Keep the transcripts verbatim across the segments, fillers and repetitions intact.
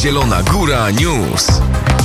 Zielona Góra News.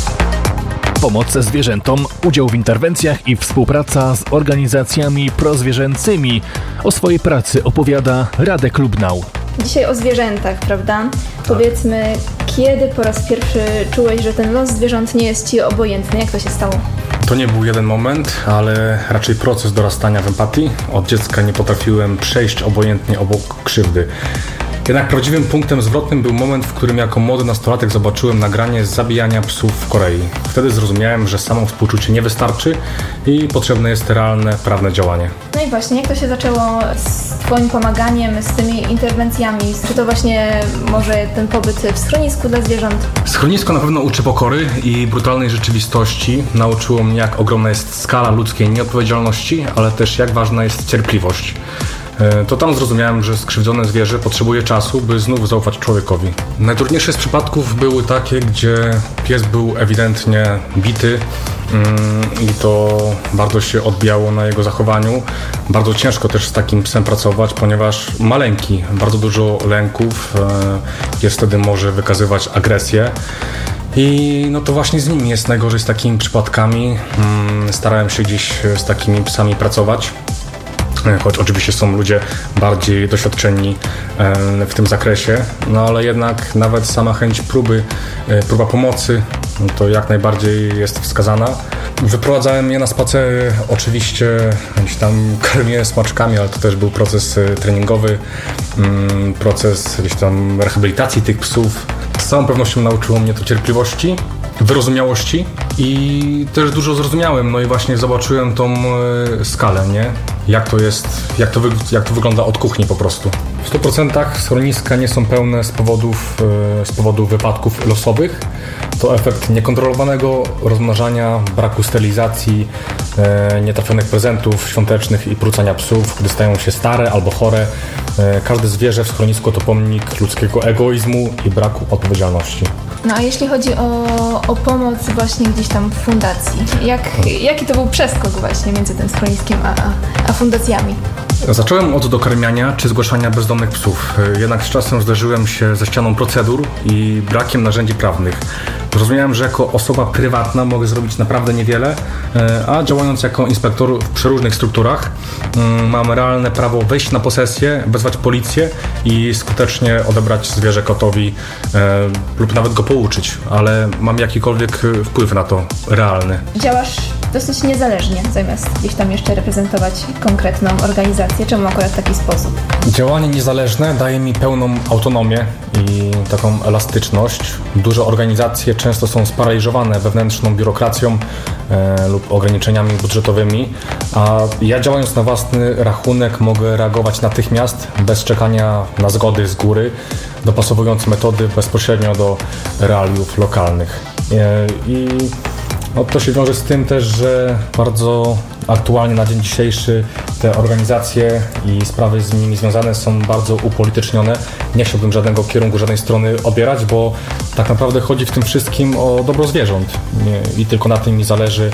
Pomoc zwierzętom, udział w interwencjach i współpraca z organizacjami prozwierzęcymi. O swojej pracy opowiada Radek Lubnał. Dzisiaj o zwierzętach, prawda? Tak. Powiedzmy, kiedy po raz pierwszy czułeś, że ten los zwierząt nie jest ci obojętny? Jak to się stało? To nie był jeden moment, ale raczej proces dorastania w empatii. Od dziecka nie potrafiłem przejść obojętnie obok krzywdy. Jednak prawdziwym punktem zwrotnym był moment, w którym jako młody nastolatek zobaczyłem nagranie z zabijania psów w Korei. Wtedy zrozumiałem, że samo współczucie nie wystarczy i potrzebne jest realne, prawne działanie. No i właśnie, jak to się zaczęło z twoim pomaganiem, z tymi interwencjami? Czy to właśnie może ten pobyt w schronisku dla zwierząt? Schronisko na pewno uczy pokory i brutalnej rzeczywistości. Nauczyło mnie, jak ogromna jest skala ludzkiej nieodpowiedzialności, ale też jak ważna jest cierpliwość. To tam zrozumiałem, że skrzywdzone zwierzę potrzebuje czasu, by znów zaufać człowiekowi. Najtrudniejsze z przypadków były takie, gdzie pies był ewidentnie bity i to bardzo się odbijało na jego zachowaniu. Bardzo ciężko też z takim psem pracować, ponieważ maleńki, bardzo dużo lęków, pies wtedy może wykazywać agresję. I no to właśnie z nimi jest najgorzej, z takimi przypadkami. Starałem się gdzieś z takimi psami pracować. Choć oczywiście są ludzie bardziej doświadczeni w tym zakresie, no ale jednak nawet sama chęć próby, próba pomocy, no to jak najbardziej jest wskazana. Wyprowadzałem je na spacery, oczywiście gdzieś tam karmię smaczkami, ale to też był proces treningowy, proces gdzieś tam rehabilitacji tych psów. Z całą pewnością nauczyło mnie to cierpliwości, wyrozumiałości i też dużo zrozumiałem, no i właśnie zobaczyłem tą skalę, nie? Jak to jest, jak to, wy, jak to wygląda od kuchni po prostu. W stu procentach schroniska nie są pełne z powodów, z powodu wypadków losowych. To efekt niekontrolowanego rozmnażania, braku stylizacji, nietrafionych prezentów świątecznych i prucania psów, gdy stają się stare albo chore. Każde zwierzę w schronisku to pomnik ludzkiego egoizmu i braku odpowiedzialności. No a jeśli chodzi o, o pomoc właśnie gdzieś tam w fundacji, jak, jaki to był przeskok właśnie między tym schroniskiem a, a fundacjami? Zacząłem od dokarmiania czy zgłaszania bezdomnych psów, jednak z czasem zderzyłem się ze ścianą procedur i brakiem narzędzi prawnych. Zrozumiałem, że jako osoba prywatna mogę zrobić naprawdę niewiele, a działając jako inspektor w przeróżnych strukturach mam realne prawo wejść na posesję, wezwać policję i skutecznie odebrać zwierzę kotowi lub nawet go pouczyć, ale mam jakikolwiek wpływ na to realny. Działasz dosyć niezależnie, zamiast gdzieś tam jeszcze reprezentować konkretną organizację. Czemu akurat w taki sposób? Działanie niezależne daje mi pełną autonomię i taką elastyczność. Duże organizacje często są sparaliżowane wewnętrzną biurokracją e, lub ograniczeniami budżetowymi, a ja działając na własny rachunek mogę reagować natychmiast, bez czekania na zgody z góry, dopasowując metody bezpośrednio do realiów lokalnych. E, I no, to się wiąże z tym też, że bardzo aktualnie na dzień dzisiejszy te organizacje i sprawy z nimi związane są bardzo upolitycznione. Nie chciałbym żadnego kierunku, żadnej strony obierać, bo tak naprawdę chodzi w tym wszystkim o dobro zwierząt i tylko na tym mi zależy,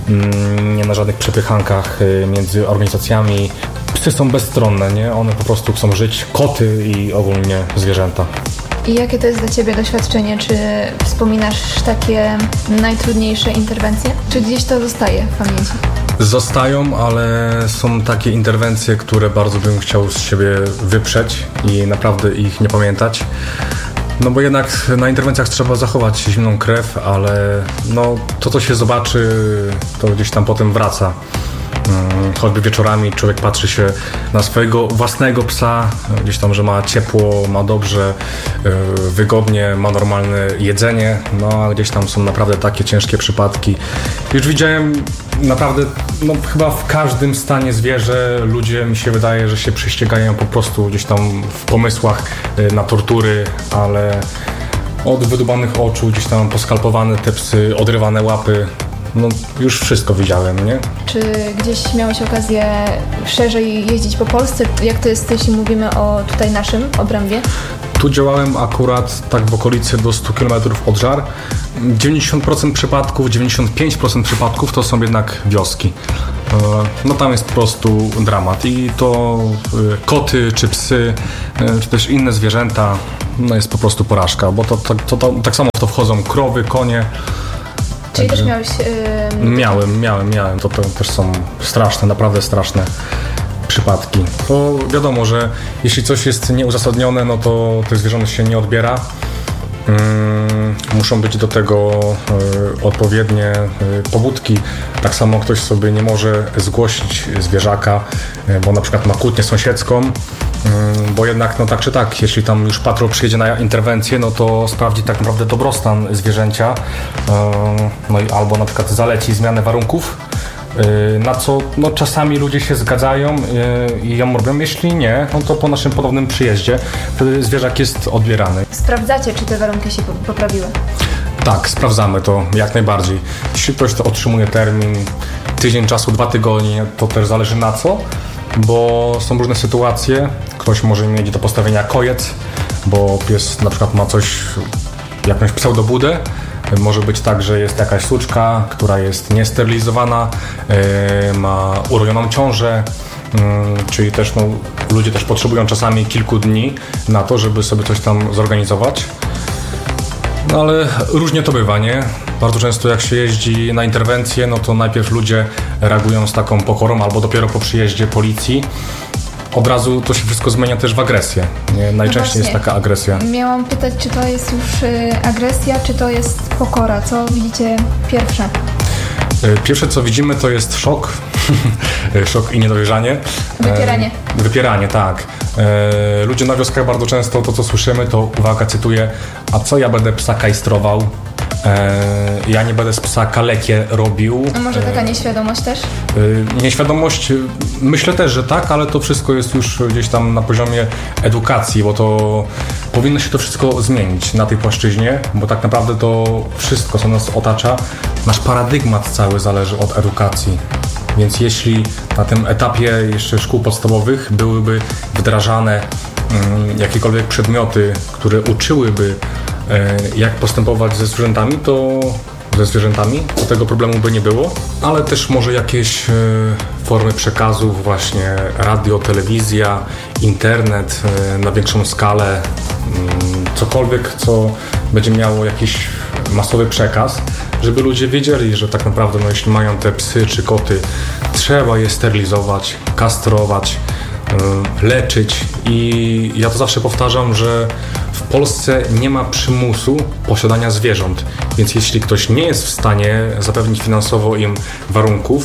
nie na żadnych przepychankach między organizacjami. Psy są bezstronne, nie? One po prostu chcą żyć, koty i ogólnie zwierzęta. I jakie to jest dla Ciebie doświadczenie? Czy wspominasz takie najtrudniejsze interwencje? Czy gdzieś to zostaje w pamięci? Zostają, ale są takie interwencje, które bardzo bym chciał z siebie wyprzeć i naprawdę ich nie pamiętać. No bo jednak na interwencjach trzeba zachować zimną krew, ale no to, co się zobaczy, to gdzieś tam potem wraca. Choćby wieczorami człowiek patrzy się na swojego własnego psa, gdzieś tam, że ma ciepło, ma dobrze, wygodnie, ma normalne jedzenie, no a gdzieś tam są naprawdę takie ciężkie przypadki. Już widziałem naprawdę, no chyba w każdym stanie zwierzę ludzie, mi się wydaje, że się prześcigają po prostu gdzieś tam w pomysłach na tortury, ale od wydubanych oczu, gdzieś tam poskalpowane te psy, odrywane łapy, no już wszystko widziałem, nie? Czy gdzieś miałeś okazję szerzej jeździć po Polsce? Jak to jest, jeśli mówimy o tutaj naszym obrębie? Tu działałem akurat tak w okolicy do stu kilometrów od Żar. dziewięćdziesiąt procent przypadków, dziewięćdziesiąt pięć procent przypadków to są jednak wioski. No tam jest po prostu dramat i to koty, czy psy, czy też inne zwierzęta, no jest po prostu porażka, bo to, to, to, to tak samo w to wchodzą krowy, konie. Czyli Także... też miałeś... Yy... Miałem, miałem, miałem. To, to też są straszne, naprawdę straszne przypadki. To wiadomo, że jeśli coś jest nieuzasadnione, no to te zwierzę się nie odbiera. Hmm, muszą być do tego y, odpowiednie y, pobudki. Tak samo ktoś sobie nie może zgłosić zwierzaka, y, bo na przykład ma kłótnię sąsiedzką, y, bo jednak no tak czy tak, jeśli tam już patrol przyjedzie na interwencję, no to sprawdzi tak naprawdę dobrostan zwierzęcia, y, no i albo na przykład zaleci zmianę warunków, na co no, czasami ludzie się zgadzają i ja mówię, jeśli nie, no to po naszym ponownym przyjeździe wtedy zwierzak jest odbierany. Sprawdzacie, czy te warunki się poprawiły? Tak, sprawdzamy to jak najbardziej. Jeśli ktoś to otrzymuje termin, tydzień czasu, dwa tygodnie, to też zależy na co, bo są różne sytuacje. Ktoś może mieć do postawienia kojec, bo pies na przykład ma coś, jakąś pseudobudę. Może być tak, że jest jakaś suczka, która jest niesterylizowana, yy, ma urojoną ciążę, yy, czyli też no, ludzie też potrzebują czasami kilku dni na to, żeby sobie coś tam zorganizować. No ale różnie to bywa, nie? Bardzo często jak się jeździ na interwencję, no to najpierw ludzie reagują z taką pokorą, albo dopiero po przyjeździe policji od razu to się wszystko zmienia też w agresję. Nie? Najczęściej no jest taka agresja. Miałam pytać, czy to jest już y, agresja, czy to jest pokora? Co widzicie pierwsze? Pierwsze, co widzimy, to jest szok. Szok i niedowierzanie. Wypieranie. E, wypieranie, tak. E, ludzie na wioskach bardzo często to, co słyszymy, to uwaga, cytuję, a co ja będę psa kajstrował? E, ja nie będę z psa kalekie robił. A może taka nieświadomość też? E, nieświadomość, myślę też, że tak, ale to wszystko jest już gdzieś tam na poziomie edukacji, bo to powinno się to wszystko zmienić na tej płaszczyźnie, bo tak naprawdę to wszystko, co nas otacza, nasz paradygmat cały zależy od edukacji. Więc jeśli na tym etapie jeszcze szkół podstawowych byłyby wdrażane um, jakiekolwiek przedmioty, które uczyłyby jak postępować ze zwierzętami, to ze zwierzętami, to tego problemu by nie było, ale też może jakieś e, formy przekazów, właśnie radio, telewizja, internet e, na większą skalę, m, cokolwiek, co będzie miało jakiś masowy przekaz, żeby ludzie wiedzieli, że tak naprawdę, no, jeśli mają te psy czy koty, trzeba je sterylizować, kastrować, e, leczyć i ja to zawsze powtarzam, że w Polsce nie ma przymusu posiadania zwierząt, więc jeśli ktoś nie jest w stanie zapewnić finansowo im warunków,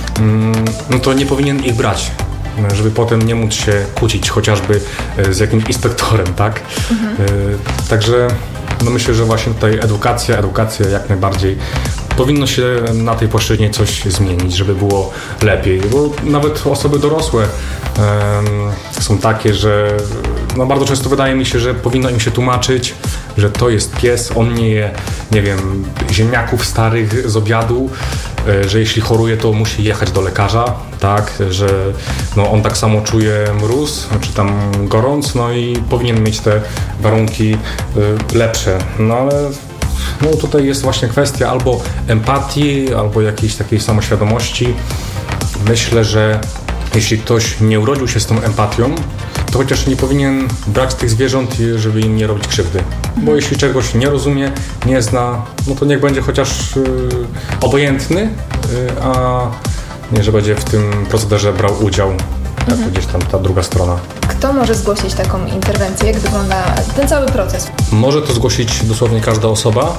no to nie powinien ich brać, żeby potem nie móc się kłócić chociażby z jakimś inspektorem, tak? Mhm. Także no myślę, że właśnie tutaj edukacja, edukacja jak najbardziej powinno się na tej płaszczyźnie coś zmienić, żeby było lepiej, bo nawet osoby dorosłe um, są takie, że no bardzo często wydaje mi się, że powinno im się tłumaczyć, że to jest pies, on nie je, nie wiem, ziemniaków starych z obiadu, że jeśli choruje, to musi jechać do lekarza, tak, że no on tak samo czuje mróz, czy tam gorąc, no i powinien mieć te warunki lepsze, no ale no tutaj jest właśnie kwestia albo empatii, albo jakiejś takiej samoświadomości. Myślę, że jeśli ktoś nie urodził się z tą empatią, to chociaż nie powinien brać tych zwierząt, żeby im nie robić krzywdy. Bo jeśli czegoś nie rozumie, nie zna, no to niech będzie chociaż yy, obojętny, yy, a nie, że będzie w tym procederze brał udział, jak mhm. gdzieś tam ta druga strona. Kto może zgłosić taką interwencję? Jak wygląda ten cały proces? Może to zgłosić dosłownie każda osoba.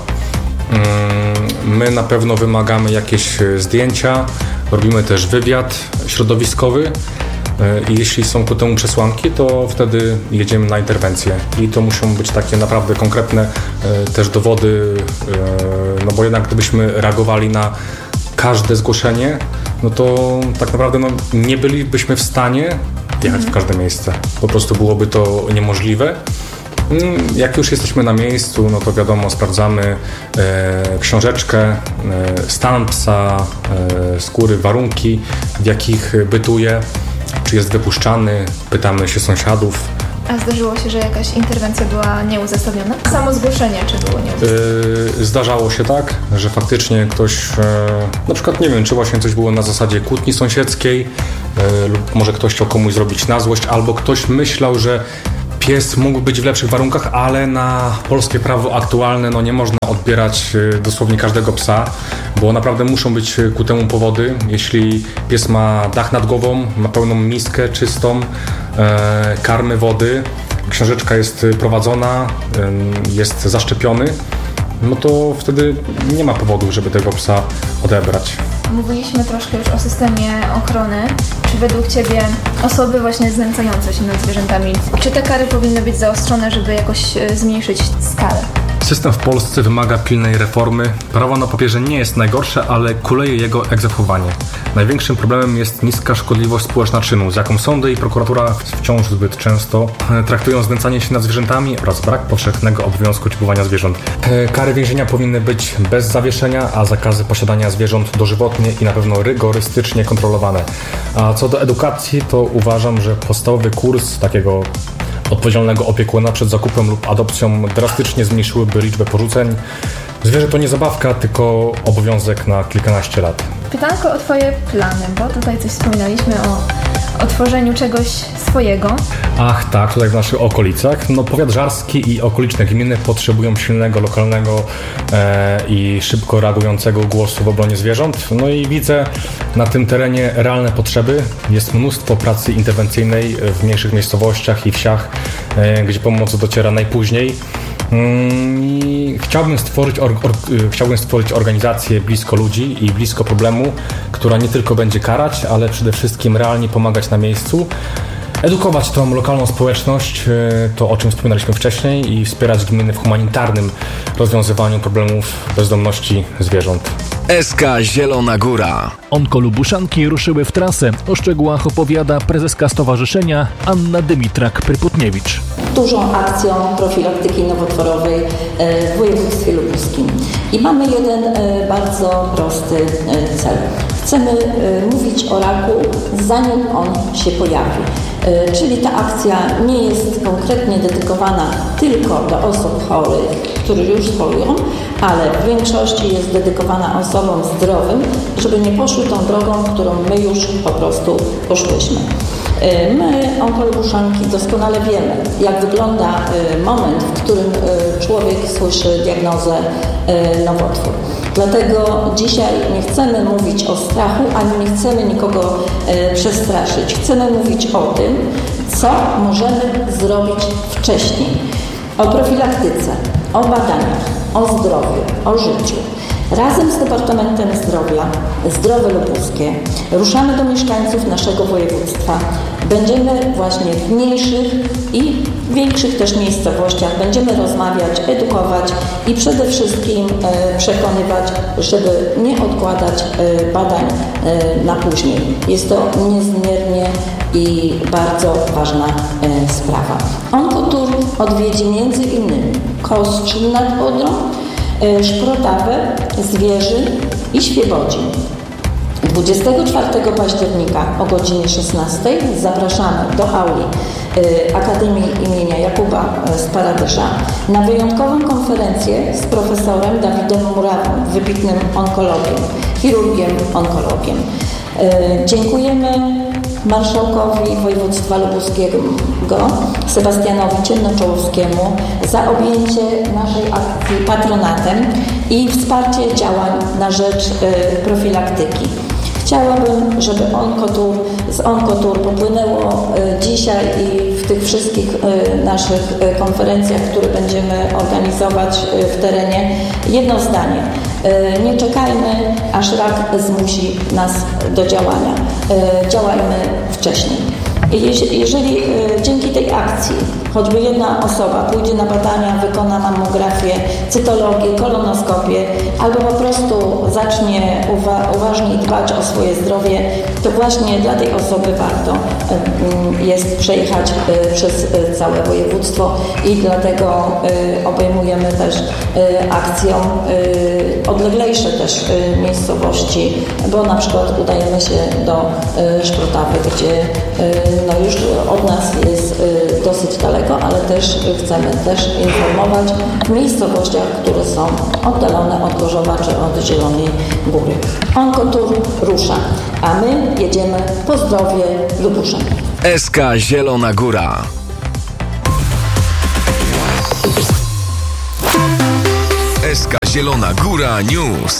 My na pewno wymagamy jakieś zdjęcia, robimy też wywiad środowiskowy i jeśli są ku temu przesłanki, to wtedy jedziemy na interwencję i to muszą być takie naprawdę konkretne też dowody, no bo jednak gdybyśmy reagowali na każde zgłoszenie, no to tak naprawdę no, nie bylibyśmy w stanie jechać w każde miejsce. Po prostu byłoby to niemożliwe. Jak już jesteśmy na miejscu, no to wiadomo, sprawdzamy e, książeczkę, e, stan psa, e, skóry, warunki, w jakich bytuje, czy jest wypuszczany, pytamy się sąsiadów. A zdarzyło się, że jakaś interwencja była nieuzasadniona? Samo zgłoszenie, czy było nieuzasadnione? Yy, zdarzało się tak, że faktycznie ktoś, yy, na przykład nie wiem, czy właśnie coś było na zasadzie kłótni sąsiedzkiej, yy, lub może ktoś chciał komuś zrobić na złość, albo ktoś myślał, że Pies mógł być w lepszych warunkach, ale na polskie prawo aktualne no nie można odbierać dosłownie każdego psa, bo naprawdę muszą być ku temu powody. Jeśli pies ma dach nad głową, ma pełną miskę czystą, e, karmy, wody, książeczka jest prowadzona, e, jest zaszczepiony, no to wtedy nie ma powodu, żeby tego psa odebrać. Mówiliśmy troszkę już o systemie ochrony. Czy według Ciebie osoby właśnie znęcające się nad zwierzętami, czy te kary powinny być zaostrzone, żeby jakoś zmniejszyć skalę? System w Polsce wymaga pilnej reformy. Prawo na papierze nie jest najgorsze, ale kuleje jego egzekwowanie. Największym problemem jest niska szkodliwość społeczna czynu, z jaką sądy i prokuratura wciąż zbyt często traktują znęcanie się nad zwierzętami oraz brak powszechnego obowiązku czuwania zwierząt. Kary więzienia powinny być bez zawieszenia, a zakazy posiadania zwierząt dożywotnie i na pewno rygorystycznie kontrolowane. A co do edukacji, to uważam, że podstawowy kurs takiego odpowiedzialnego opiekuna przed zakupem lub adopcją drastycznie zmniejszyłyby liczbę porzuceń. Zwierzę to nie zabawka, tylko obowiązek na kilkanaście lat. Pytanko o Twoje plany, bo tutaj coś wspominaliśmy o, o tworzeniu czegoś swojego. Ach tak, tutaj w naszych okolicach. No, powiat żarski i okoliczne gminy potrzebują silnego, lokalnego e, i szybko reagującego głosu w obronie zwierząt. No i widzę na tym terenie realne potrzeby. Jest mnóstwo pracy interwencyjnej w mniejszych miejscowościach i wsiach, e, gdzie pomoc dociera najpóźniej. I chciałbym stworzyć, or, or, chciałbym stworzyć organizację blisko ludzi i blisko problemu, która nie tylko będzie karać, ale przede wszystkim realnie pomagać na miejscu, edukować tą lokalną społeczność, to o czym wspominaliśmy wcześniej, i wspierać gminy w humanitarnym rozwiązywaniu problemów bezdomności zwierząt. S K Zielona Góra. Onkolubuszanki ruszyły w trasę. O szczegółach opowiada prezeska stowarzyszenia Anna Dymitrak-Pryputniewicz. Dużą akcją profilaktyki nowotworowej w województwie lubuskim. I mamy jeden bardzo prosty cel. Chcemy mówić o raku, zanim on się pojawi. Czyli ta akcja nie jest konkretnie dedykowana tylko do osób chorych, które już chorują, ale w większości jest dedykowana osobom zdrowym, żeby nie poszły tą drogą, którą my już po prostu poszłyśmy. My, onkolubuszanki, doskonale wiemy, jak wygląda moment, w którym człowiek słyszy diagnozę nowotwór. Dlatego dzisiaj nie chcemy mówić o strachu, ani nie chcemy nikogo przestraszyć. Chcemy mówić o tym, co możemy zrobić wcześniej. O profilaktyce, o badaniach, o zdrowiu, o życiu. Razem z Departamentem Zdrowia, Zdrowe Lubuskie, ruszamy do mieszkańców naszego województwa. Będziemy właśnie w mniejszych i większych też miejscowościach, będziemy rozmawiać, edukować i przede wszystkim e, przekonywać, żeby nie odkładać e, badań e, na później. Jest to niezmiernie i bardzo ważna e, sprawa. Onkotur odwiedzi między innymi Kostrzyn nad Odrą, Szprotawę, Zwierzyn i Świebodzin. dwudziestego czwartego października o godzinie szesnastej zapraszamy do auli Akademii imienia Jakuba Sparadysza na wyjątkową konferencję z profesorem Dawidem Murawą, wybitnym onkologiem, chirurgiem, onkologiem. Dziękujemy marszałkowi województwa lubuskiego Sebastianowi Ciemnoczołowskiemu za objęcie naszej akcji patronatem i wsparcie działań na rzecz profilaktyki. Chciałabym, żeby Onkotur, z Onkotur popłynęło dzisiaj i w tych wszystkich naszych konferencjach, które będziemy organizować w terenie, jedno zdanie. Nie czekajmy, aż rak zmusi nas do działania. Działajmy wcześniej. Jeżeli dzięki tej akcji choćby jedna osoba pójdzie na badania, wykona mammografię, cytologię, kolonoskopię albo po prostu zacznie uwa- uważniej dbać o swoje zdrowie, to właśnie dla tej osoby warto jest przejechać przez całe województwo i dlatego obejmujemy też akcją odleglejsze też miejscowości, bo na przykład udajemy się do Szprotawy, gdzie no już od nas jest dosyć daleko, ale też chcemy też informować w miejscowościach, które są oddalone od Gorzowa czy od Zielonej Góry. Onkotur rusza, a my jedziemy po zdrowie Lubuszem. S K Zielona Góra. S K Zielona Góra News.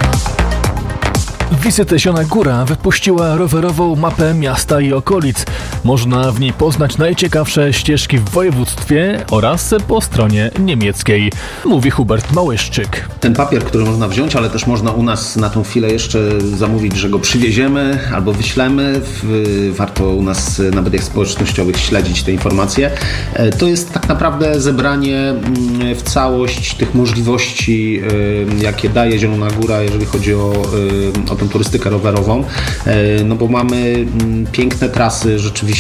Visit Zielona Góra wypuściła rowerową mapę miasta i okolic. Można w niej poznać najciekawsze ścieżki w województwie oraz po stronie niemieckiej, mówi Hubert Małyszczyk. Ten papier, który można wziąć, ale też można u nas na tą chwilę jeszcze zamówić, że go przywieziemy albo wyślemy. Warto u nas na mediach społecznościowych śledzić te informacje. To jest tak naprawdę zebranie w całość tych możliwości, jakie daje Zielona Góra, jeżeli chodzi o, o tę turystykę rowerową. No bo mamy piękne trasy, rzeczywiście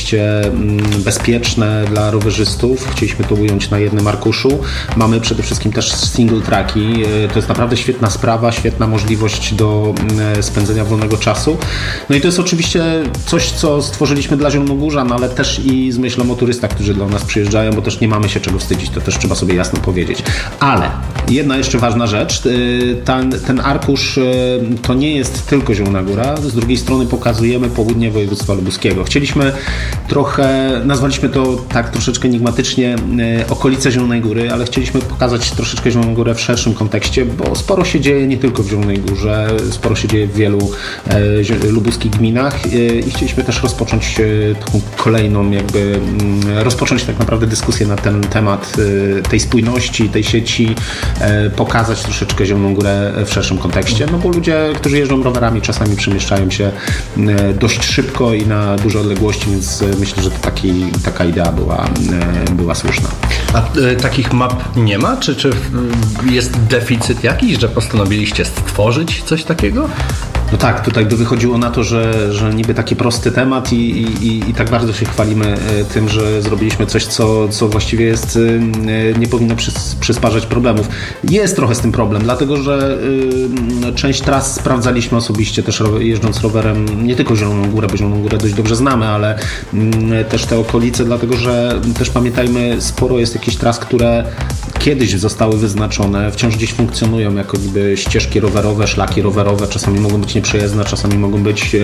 bezpieczne dla rowerzystów. Chcieliśmy to ująć na jednym arkuszu. Mamy przede wszystkim też single tracki. To jest naprawdę świetna sprawa, świetna możliwość do spędzenia wolnego czasu. No i to jest oczywiście coś, co stworzyliśmy dla Zielonogórzan, no ale też i z myślą o turystach, którzy do nas przyjeżdżają, bo też nie mamy się czego wstydzić, to też trzeba sobie jasno powiedzieć. Ale jedna jeszcze ważna rzecz, ten, ten arkusz to nie jest tylko Zielona Góra, z drugiej strony pokazujemy południe województwa lubuskiego. Chcieliśmy trochę, nazwaliśmy to tak troszeczkę enigmatycznie okolice Zielonej Góry, ale chcieliśmy pokazać troszeczkę Zieloną Górę w szerszym kontekście, bo sporo się dzieje nie tylko w Zielonej Górze, sporo się dzieje w wielu e, lubuskich gminach e, i chcieliśmy też rozpocząć e, taką kolejną jakby, m, rozpocząć tak naprawdę dyskusję na ten temat e, tej spójności, tej sieci, e, pokazać troszeczkę Zieloną Górę w szerszym kontekście, no bo ludzie, którzy jeżdżą rowerami, czasami przemieszczają się e, dość szybko i na duże odległości, więc myślę, że to taki, taka idea była, była słuszna. A e, takich map nie ma? Czy, czy jest deficyt jakiś, że postanowiliście stworzyć coś takiego? No tak, tutaj by wychodziło na to, że, że niby taki prosty temat i, i, i tak bardzo się chwalimy tym, że zrobiliśmy coś, co, co właściwie jest, nie powinno przys, przysparzać problemów. Jest trochę z tym problem, dlatego że y, część tras sprawdzaliśmy osobiście, też jeżdżąc rowerem, nie tylko Zieloną Górę, bo Zieloną Górę dość dobrze znamy, ale y, też te okolice, dlatego że też pamiętajmy, sporo jest jakichś tras, które kiedyś zostały wyznaczone, wciąż gdzieś funkcjonują jako niby ścieżki rowerowe, szlaki rowerowe, czasami mogą być nieprzejezdne, czasami mogą być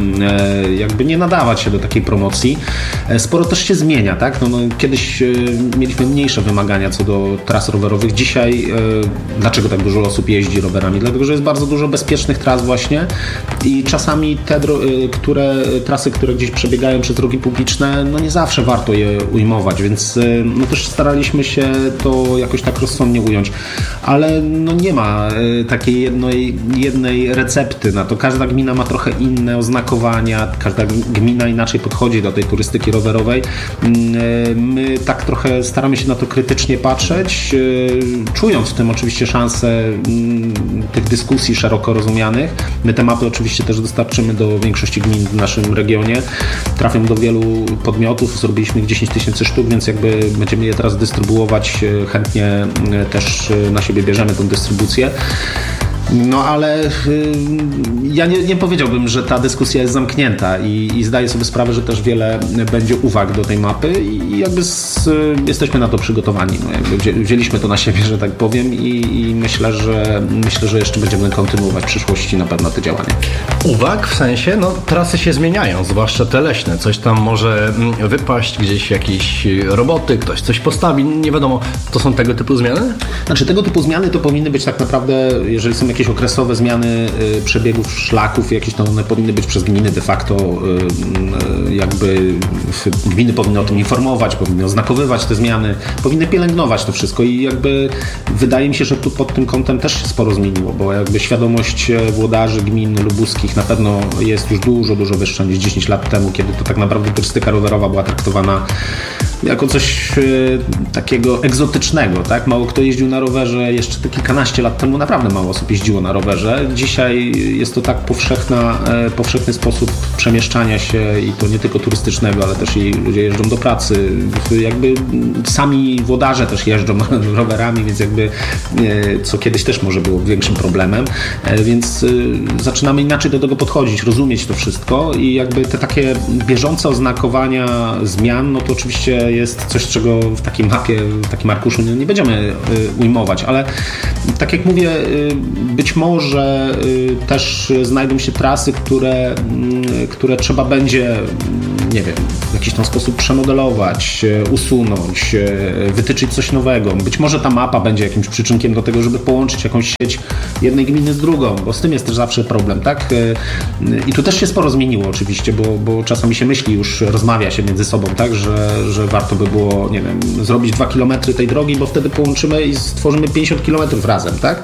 e, jakby nie nadawać się do takiej promocji. E, sporo też się zmienia, tak? No, no, kiedyś e, mieliśmy mniejsze wymagania co do tras rowerowych. Dzisiaj e, dlaczego tak dużo osób jeździ rowerami? Dlatego, że jest bardzo dużo bezpiecznych tras właśnie i czasami te dro- które, trasy, które gdzieś przebiegają przez drogi publiczne, no nie zawsze warto je ujmować, więc e, no też staraliśmy się to jakoś tak rozsądnie ująć. Ale no nie ma e, takiej jednej, jednej recepty na to. Każda gmina ma trochę inne oznakowania, każda gmina inaczej podchodzi do tej turystyki rowerowej. My tak trochę staramy się na to krytycznie patrzeć, czując w tym oczywiście szansę tych dyskusji szeroko rozumianych. My te mapy oczywiście też dostarczymy do większości gmin w naszym regionie. Trafią do wielu podmiotów, zrobiliśmy ich dziesięć tysięcy sztuk, więc jakby będziemy je teraz dystrybuować. Chętnie też na siebie bierzemy tą dystrybucję. No ale y, ja nie, nie powiedziałbym, że ta dyskusja jest zamknięta i, i zdaję sobie sprawę, że też wiele będzie uwag do tej mapy i jakby z, y, jesteśmy na to przygotowani. No, jakby wzię, wzięliśmy to na siebie, że tak powiem i, i myślę, że myślę, że jeszcze będziemy kontynuować w przyszłości na pewno te działania. Uwag w sensie, no trasy się zmieniają, zwłaszcza te leśne. Coś tam może wypaść, gdzieś jakieś roboty, ktoś coś postawi, nie wiadomo. To są tego typu zmiany? Znaczy tego typu zmiany to powinny być tak naprawdę, jeżeli są jakieś okresowe zmiany y, przebiegów szlaków, jakieś to one powinny być przez gminy de facto y, y, jakby gminy powinny o tym informować, powinny oznakowywać te zmiany, powinny pielęgnować to wszystko i jakby wydaje mi się, że tu pod tym kątem też się sporo zmieniło, bo jakby świadomość włodarzy gmin lubuskich na pewno jest już dużo, dużo wyższa niż dziesięć lat temu, kiedy to tak naprawdę turystyka rowerowa była traktowana jako coś y, takiego egzotycznego, tak? Mało kto jeździł na rowerze, jeszcze te kilkanaście lat temu naprawdę mało osób jeździło na rowerze. Dzisiaj jest to tak powszechna, e, powszechny sposób przemieszczania się i to nie tylko turystycznego, ale też i ludzie jeżdżą do pracy. Jakby sami włodarze też jeżdżą rowerami, więc jakby e, co kiedyś też może było większym problemem, e, więc e, zaczynamy inaczej do tego podchodzić, rozumieć to wszystko i jakby te takie bieżące oznakowania zmian, no to oczywiście oczywiście jest coś, czego w takiej mapie, w takim arkuszu nie, nie będziemy ujmować, ale tak jak mówię, być może też znajdą się trasy, które, które trzeba będzie, nie wiem, w jakiś tam sposób przemodelować, usunąć, wytyczyć coś nowego. Być może ta mapa będzie jakimś przyczynkiem do tego, żeby połączyć jakąś sieć jednej gminy z drugą, bo z tym jest też zawsze problem, tak? I tu też się sporo zmieniło oczywiście, bo, bo czasami się myśli, już rozmawia się między sobą, tak? Że, że warto by było, nie wiem, zrobić dwa kilometry tej drogi, bo wtedy połączymy i stworzymy pięćdziesiąt kilometrów razem, tak?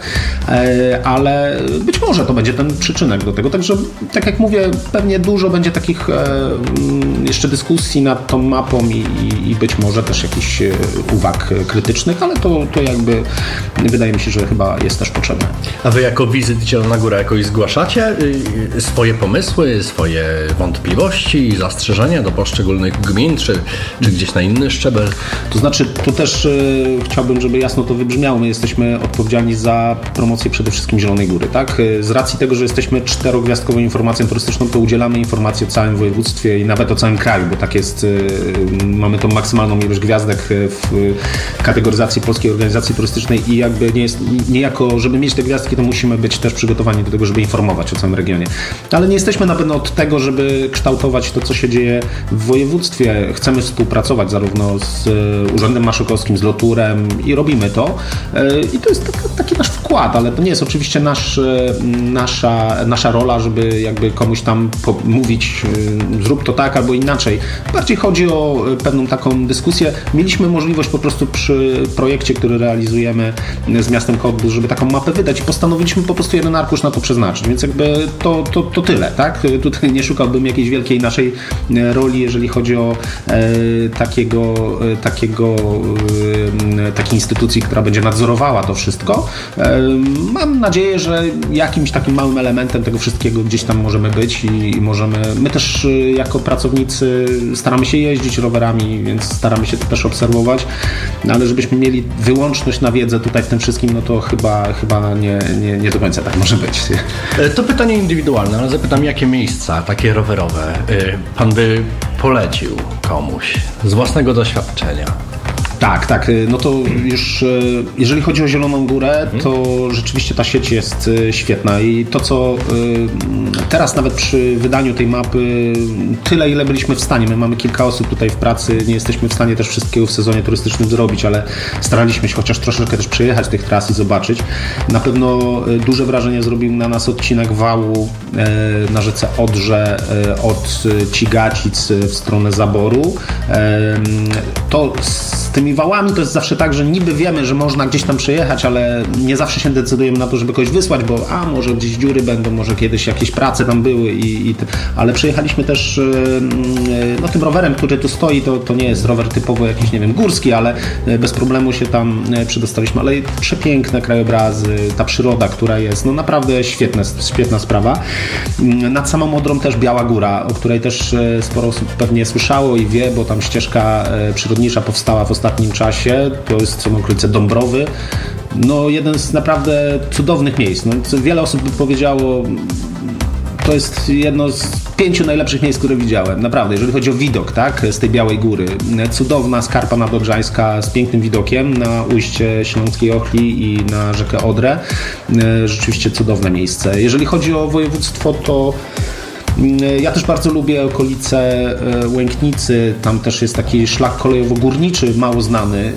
Ale być może to będzie ten przyczynek do tego. Także, tak jak mówię, pewnie dużo będzie takich jeszcze dyskusji nad tą mapą i, i, i być może też jakichś uwag krytycznych, ale to, to jakby wydaje mi się, że chyba jest też potrzebne. A wy jako Wizyt Zielona Góra jakoś zgłaszacie swoje pomysły, swoje wątpliwości, zastrzeżenia do poszczególnych gmin, czy, czy gdzieś na inny szczebel? To znaczy, tu też y, chciałbym, żeby jasno to wybrzmiało. My jesteśmy odpowiedzialni za promocję przede wszystkim Zielonej Góry, tak? Z racji tego, że jesteśmy czterogwiazdkową informacją turystyczną, to udzielamy informacji o całym województwie i nawet o całym kraju, bo tak jest, y, mamy tą maksymalną ilość gwiazdek w kategoryzacji Polskiej Organizacji Turystycznej i jakby nie jest, niejako, żeby mieć te gwiazdki, to musimy być też przygotowani do tego, żeby informować o całym regionie. Ale nie jesteśmy na pewno od tego, żeby kształtować to, co się dzieje w województwie. Chcemy współpracować zarówno z Urzędem Marszałkowskim, z Loturem i robimy to. I to jest taki, taki nasz wkład, ale to nie jest oczywiście nasz, nasza, nasza rola, żeby jakby komuś tam mówić, zrób to tak albo inaczej. Bardziej chodzi o pewną taką dyskusję. Mieliśmy możliwość po prostu przy projekcie, który realizujemy z miastem Cottbus, żeby taką mapę wydać i postanowiliśmy po prostu jeden arkusz na to przeznaczyć, więc jakby to, to, to tyle, tak? Tutaj nie szukałbym jakiejś wielkiej naszej roli, jeżeli chodzi o e, takiego, e, takiego e, takiej instytucji, która będzie nadzorowała to wszystko. E, mam nadzieję, że jakimś takim małym elementem tego wszystkiego gdzieś tam możemy być i, i możemy, my też jako pracownicy staramy się jeździć rowerami, więc staramy się to też obserwować, ale żebyśmy mieli wyłączność na wiedzę tutaj w tym wszystkim, no to chyba, chyba nie, nie, nie do końca tak może być. To pytanie indywidualne, ale zapytam, jakie miejsca takie rowerowe pan by polecił komuś z własnego doświadczenia? Tak, tak. No to już jeżeli chodzi o Zieloną Górę, to rzeczywiście ta sieć jest świetna i to, co teraz nawet przy wydaniu tej mapy, tyle ile byliśmy w stanie, my mamy kilka osób tutaj w pracy, nie jesteśmy w stanie też wszystkiego w sezonie turystycznym zrobić, ale staraliśmy się chociaż troszeczkę też przejechać tych tras i zobaczyć. Na pewno duże wrażenie zrobił na nas odcinek wału na rzece Odrze od Cigacic w stronę Zaboru. To z tymi wałami to jest zawsze tak, że niby wiemy, że można gdzieś tam przejechać, ale nie zawsze się decydujemy na to, żeby kogoś wysłać, bo a może gdzieś dziury będą, może kiedyś jakieś prace tam były, i, i ale przejechaliśmy też no, tym rowerem, który tu stoi, to, to nie jest rower typowo jakiś, nie wiem, górski, ale bez problemu się tam przedostaliśmy, ale przepiękne krajobrazy, ta przyroda, która jest, no naprawdę świetne, świetna sprawa. Nad samą Odrą też Biała Góra, o której też sporo osób pewnie słyszało i wie, bo tam ścieżka przyrodnicza powstała w ostatnim czasie, to jest są okolice Dąbrowy. No jeden z naprawdę cudownych miejsc. No, wiele osób by powiedziało, to jest jedno z pięciu najlepszych miejsc, które widziałem. Naprawdę, jeżeli chodzi o widok, tak, z tej Białej Góry. Cudowna skarpa nadodrzańska z pięknym widokiem na ujście Śląskiej Ochli i na rzekę Odrę. Rzeczywiście cudowne miejsce. Jeżeli chodzi o województwo, to ja też bardzo lubię okolice Łęknicy, tam też jest taki szlak kolejowo-górniczy mało znany,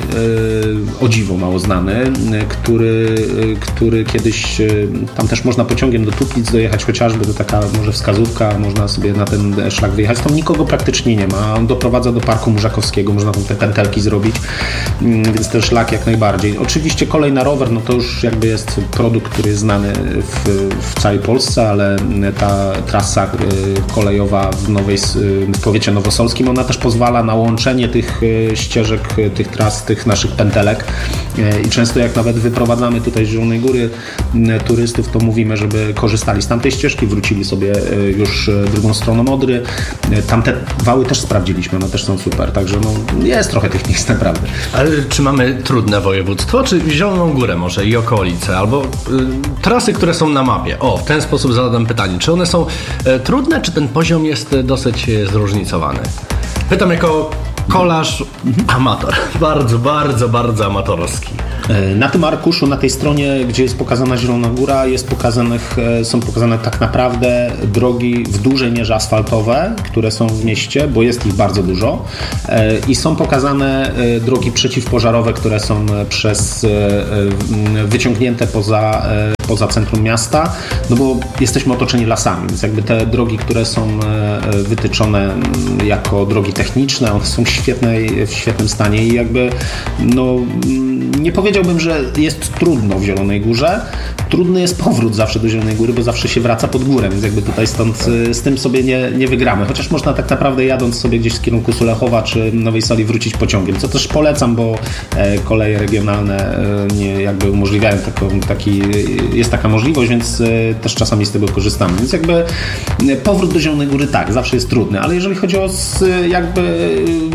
o dziwo mało znany, który, który kiedyś, tam też można pociągiem do Tuplic dojechać chociażby, to taka może wskazówka, można sobie na ten szlak wyjechać, tam nikogo praktycznie nie ma, on doprowadza do Parku Murzakowskiego, można tam te pętelki zrobić, więc ten szlak jak najbardziej. Oczywiście kolej na rower, no to już jakby jest produkt, który jest znany w, w całej Polsce, ale ta trasa kolejowa w, nowej, w powiecie nowosolskim, ona też pozwala na łączenie tych ścieżek, tych tras, tych naszych pętelek i często jak nawet wyprowadzamy tutaj z Zielonej Góry turystów, to mówimy, żeby korzystali z tamtej ścieżki, wrócili sobie już drugą stroną Odry. Tamte wały też sprawdziliśmy, one też są super, także no, jest trochę tych miejsc naprawdę. Ale czy mamy trudne województwo, czy Zieloną Górę może i okolice, albo y, trasy, które są na mapie? O, w ten sposób zadam pytanie, czy one są y, trudne, czy ten poziom jest dosyć zróżnicowany? Pytam jako Kolarz amator. Bardzo, bardzo, bardzo amatorski. Na tym arkuszu, na tej stronie, gdzie jest pokazana Zielona Góra, jest pokazanych, są pokazane tak naprawdę drogi w dużej mierze asfaltowe, które są w mieście, bo jest ich bardzo dużo, i są pokazane drogi przeciwpożarowe, które są przez wyciągnięte poza, poza centrum miasta, no bo jesteśmy otoczeni lasami, więc jakby te drogi, które są wytyczone jako drogi techniczne, one są w, świetnej, w świetnym stanie i jakby no nie powiedziałbym, że jest trudno w Zielonej Górze. Trudny jest powrót zawsze do Zielonej Góry, bo zawsze się wraca pod górę, więc jakby tutaj stąd z tym sobie nie, nie wygramy. Chociaż można tak naprawdę jadąc sobie gdzieś z kierunku Sulechowa czy Nowej Soli wrócić pociągiem, co też polecam, bo koleje regionalne nie jakby umożliwiają taką, taki, jest taka możliwość, więc też czasami z tego korzystamy. Więc jakby powrót do Zielonej Góry tak, zawsze jest trudny, ale jeżeli chodzi o jakby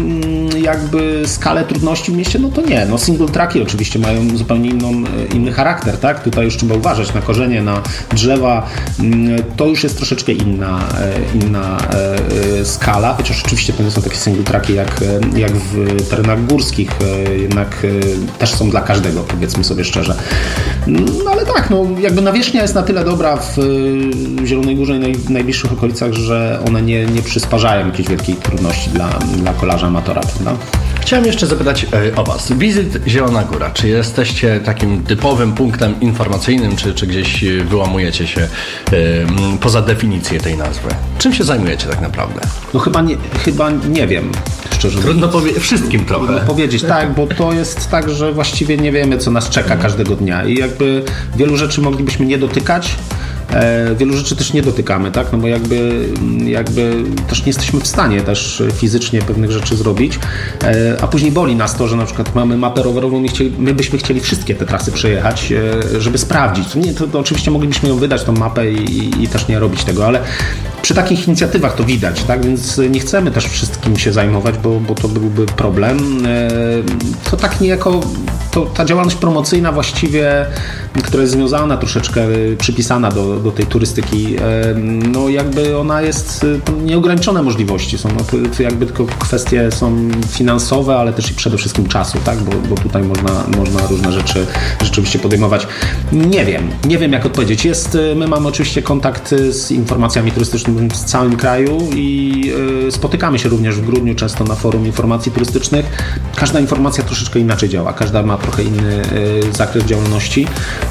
jakby skalę trudności w mieście, no to nie. No single tracki oczywiście mają zupełnie inną, inny charakter, tak? Tutaj już trzeba uważać na korzenie, na drzewa. To już jest troszeczkę inna, inna skala, chociaż oczywiście to nie są takie single tracki jak, jak w terenach górskich, jednak też są dla każdego, powiedzmy sobie szczerze. No ale tak, no jakby nawierzchnia jest na tyle dobra w Zielonej Górze i w najbliższych okolicach, że one nie, nie przysparzają jakiejś wielkiej trudności dla, dla kolarza amatora, prawda? Chciałem jeszcze zapytać o Was. Wizyt Zielona Góra. Czy jesteście takim typowym punktem informacyjnym, czy, czy gdzieś wyłamujecie się y, poza definicję tej nazwy? Czym się zajmujecie tak naprawdę? No chyba nie, chyba nie wiem, szczerze mówiąc. Trudno powie- wszystkim trochę. Trudno powiedzieć, tak, bo to jest tak, że właściwie nie wiemy, co nas czeka każdego dnia i jakby wielu rzeczy moglibyśmy nie dotykać. Wielu rzeczy też nie dotykamy, tak? No bo jakby, jakby też nie jesteśmy w stanie też fizycznie pewnych rzeczy zrobić, a później boli nas to, że na przykład mamy mapę rowerową i chcieli, my byśmy chcieli wszystkie te trasy przejechać, żeby sprawdzić. Nie, to, to oczywiście moglibyśmy ją wydać, tą mapę i, i, i też nie robić tego, ale przy takich inicjatywach to widać, tak? Więc nie chcemy też wszystkim się zajmować, bo, bo to byłby problem. To tak niejako, to ta działalność promocyjna właściwie, która jest związana, troszeczkę przypisana do, do tej turystyki, no jakby ona jest, nieograniczone możliwości są, no to jakby tylko kwestie są finansowe, ale też i przede wszystkim czasu, tak? Bo, bo tutaj można, można różne rzeczy rzeczywiście podejmować. Nie wiem, nie wiem jak odpowiedzieć. Jest, my mamy oczywiście kontakt z informacjami turystycznymi w całym kraju i spotykamy się również w grudniu często na forum informacji turystycznych. Każda informacja troszeczkę inaczej działa, każda ma trochę inny zakres działalności.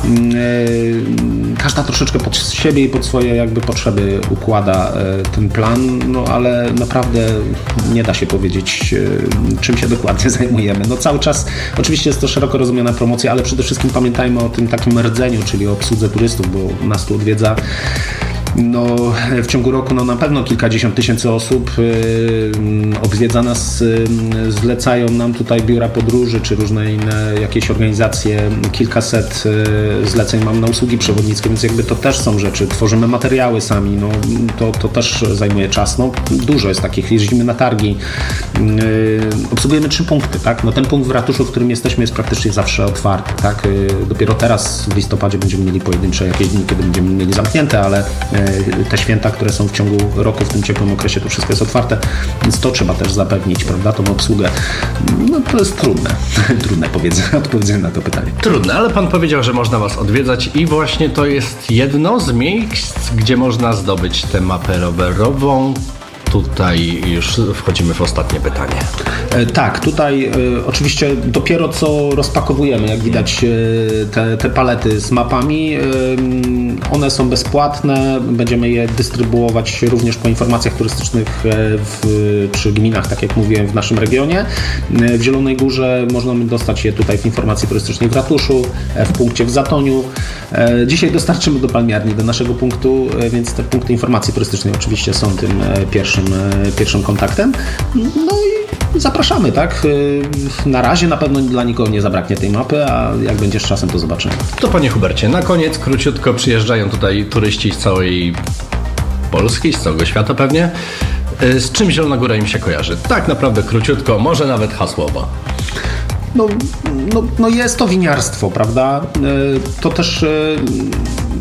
Każda troszeczkę pod siebie i pod swoje jakby potrzeby układa ten plan, no ale naprawdę nie da się powiedzieć, czym się dokładnie zajmujemy. No cały czas oczywiście jest to szeroko rozumiana promocja, ale przede wszystkim pamiętajmy o tym takim rdzeniu, czyli o obsłudze turystów, bo nas tu odwiedza no, w ciągu roku no, na pewno kilkadziesiąt tysięcy osób yy, odwiedza nas, yy, zlecają nam tutaj biura podróży czy różne inne jakieś organizacje, kilkaset yy, zleceń mam na usługi przewodnickie, więc jakby to też są rzeczy, tworzymy materiały sami, no, to, to też zajmuje czas, no, dużo jest takich, jeździmy na targi, yy, obsługujemy trzy punkty, tak? No, ten punkt w ratuszu, w którym jesteśmy, jest praktycznie zawsze otwarty, tak? Yy, dopiero teraz w listopadzie będziemy mieli pojedyncze jakieś dni, kiedy będziemy mieli zamknięte, ale te święta, które są w ciągu roku, w tym ciepłym okresie, to wszystko jest otwarte, więc to trzeba też zapewnić, prawda, tą obsługę. No to jest trudne, trudne powiedzenie, odpowiedzenie na to pytanie. Trudne, ale Pan powiedział, że można Was odwiedzać i właśnie to jest jedno z miejsc, gdzie można zdobyć tę mapę rowerową. Tutaj już wchodzimy w ostatnie pytanie. Tak, tutaj e, oczywiście dopiero co rozpakowujemy, jak widać e, te, te palety z mapami. E, one są bezpłatne, będziemy je dystrybuować również po informacjach turystycznych w, przy gminach, tak jak mówiłem, w naszym regionie. E, w Zielonej Górze można dostać je tutaj w informacji turystycznej w ratuszu, e, w punkcie w Zatoniu. E, dzisiaj dostarczymy do palmiarni, do naszego punktu, e, więc te punkty informacji turystycznej oczywiście są tym e, pierwszym pierwszym kontaktem. No i zapraszamy, tak? Na razie na pewno dla nikogo nie zabraknie tej mapy, a jak będzie z czasem, to zobaczymy. To Panie Hubercie, na koniec króciutko przyjeżdżają tutaj turyści z całej Polski, z całego świata pewnie. Z czym Zielona Góra im się kojarzy? Tak naprawdę króciutko, może nawet hasłowo. No, no, no jest to winiarstwo, prawda? To też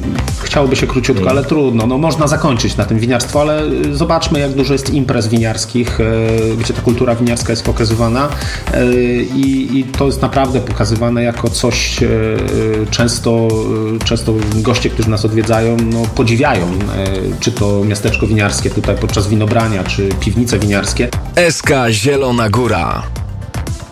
chciałoby się króciutko, ale trudno. No, można zakończyć na tym winiarstwo, ale zobaczmy, jak dużo jest imprez winiarskich, gdzie ta kultura winiarska jest pokazywana i, i to jest naprawdę pokazywane jako coś często, często goście, którzy nas odwiedzają, no, podziwiają, czy to miasteczko winiarskie tutaj podczas winobrania, czy piwnice winiarskie. S K Zielona Góra.